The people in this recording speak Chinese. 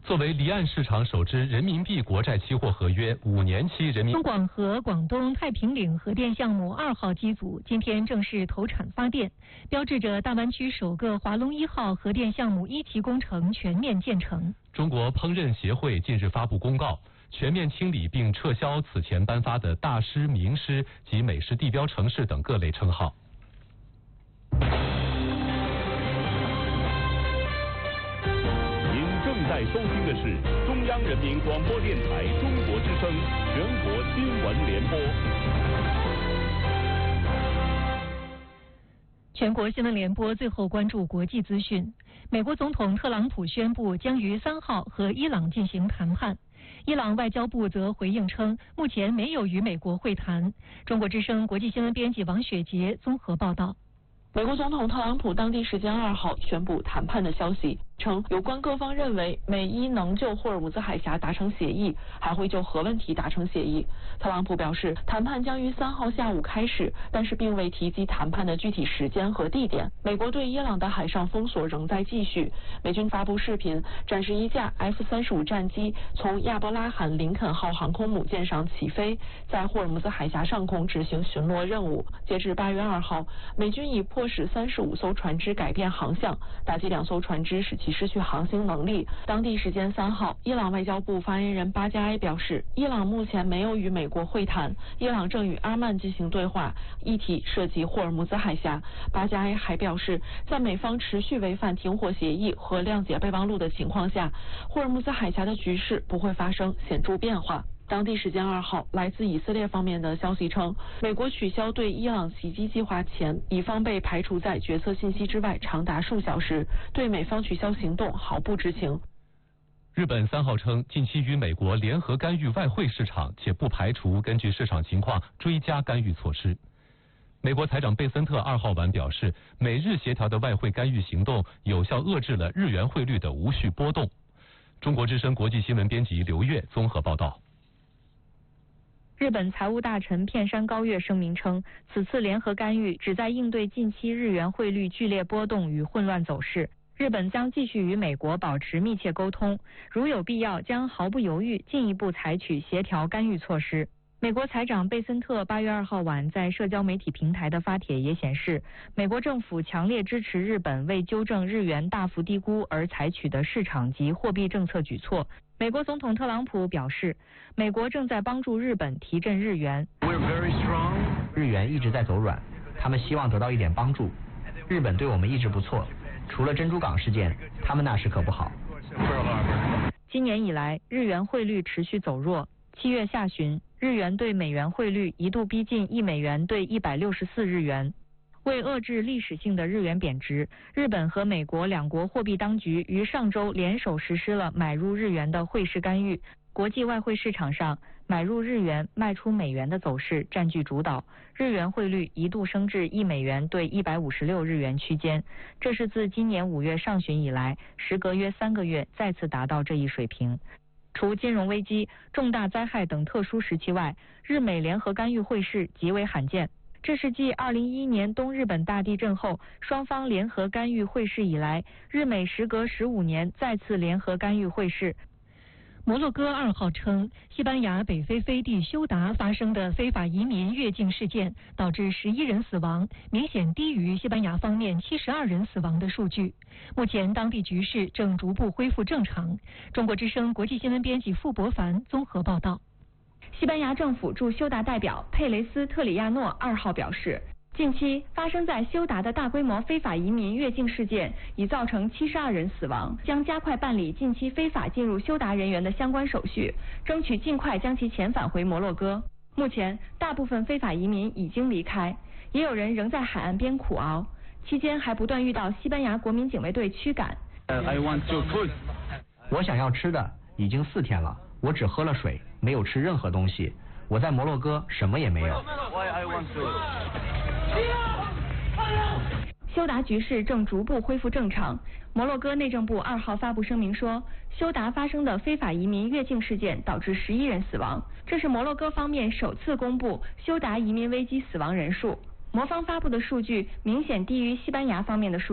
作为离岸市场首支人民币国债期货合约，5年期人民中广核广东太平岭核电项目2号机组今天正式投产发电，标志着大湾区首个华龙1号核电项目1期工程全面建成。 中国烹饪协会近日发布公告，全面清理并撤销此前颁发的大师、名师及美食地标城市等各类称号。 正在收听的是中央人民广播电台中国之声全国新闻联播。 全国新闻联播最后关注国际资讯。美国总统特朗普宣布将于3号和伊朗进行谈判。伊朗外交部则回应称，目前没有与美国会谈。中国之声国际新闻编辑王雪杰综合报道。 美国总统特朗普当地时间2号宣布谈判的消息，称有关各方认为美伊能就霍尔木兹海峡达成协议，还会就核问题达成协议。特朗普表示，谈判将于3号下午开始，但是并未提及谈判的具体时间和地点。美国对伊朗的海上封锁仍在继续。美军发布视频，展示一架 F-35战机从亚伯拉罕·林肯号航空母舰上起飞，在霍尔木兹海峡上空执行巡逻任务。截至8月2号，美军已迫使35艘船只改变航向，打击2艘船只，使其失去航行能力。当地时间3号，伊朗外交部发言人巴加埃表示，伊朗目前没有与美国会谈，伊朗正与阿曼进行对话，议题涉及霍尔木兹海峡。巴加埃还表示，在美方持续违反停火协议和谅解备忘录的情况下，霍尔木兹海峡的局势不会发生显著变化。当地时间2号，来自以色列方面的消息称，美国取消对伊朗袭击计划前，以方被排除在决策信息之外长达数小时，对美方取消行动毫不知情。 日本3号称，近期与美国联合干预外汇市场，且不排除根据市场情况追加干预措施。美国财长贝森特2号晚表示，美日协调的外汇干预行动有效遏制了日元汇率的无序波动。中国之声国际新闻编辑刘越综合报道。 日本财务大臣片山高月声明称，此次联合干预旨在应对近期日元汇率剧烈波动与混乱走势。日本将继续与美国保持密切沟通，如有必要，将毫不犹豫进一步采取协调干预措施。美国财长贝森特8月2号晚在社交媒体平台的发帖也显示，美国政府强烈支持日本为纠正日元大幅低估而采取的市场及货币政策举措。美国总统特朗普表示，美国正在帮助日本提振日元。 日元一直在走软，他们希望得到一点帮助。日本对我们一直不错，除了珍珠港事件，他们那时可不好。 今年以来，日元汇率持续走弱。7月下旬，日元对美元汇率一度逼近1美元兑164日元。为遏制历史性的日元贬值，日本和美国两国货币当局于上周联手实施了买入日元的汇市干预。国际外汇市场上，买入日元、卖出美元的走势占据主导，日元汇率一度升至1美元兑156日元区间，这是自今年5月上旬以来，时隔约3个月再次达到这一水平。除金融危机、重大灾害等特殊时期外，日美联合干预汇市极为罕见。这是继2011年东日本大地震后，双方联合干预汇市以来，日美时隔15年再次联合干预汇市。 摩洛哥2号称，西班牙北非飞地休达发生的非法移民越境事件，导致11人死亡，明显低于西班牙方面72人死亡的数据。目前当地局势正逐步恢复正常。中国之声国际新闻编辑傅博凡综合报道。 西班牙政府驻休达代表佩雷斯特里亚诺2号表示，近期发生在休达的大规模非法移民越境事件已造成72人死亡，将加快办理近期非法进入休达人员的相关手续，争取尽快将其遣返回摩洛哥。目前，大部分非法移民已经离开，也有人仍在海岸边苦熬，期间还不断遇到西班牙国民警卫队驱赶。 我想要吃的，已经4天了，我只喝了水，没有吃任何东西。我在摩洛哥什么也没有。 休达局势正逐步恢复正常。摩洛哥内政部2号发布声明说，休达发生的非法移民越境事件导致11人死亡，这是摩洛哥方面首次公布休达移民危机死亡人数。摩方发布的数据明显低于西班牙方面的数据。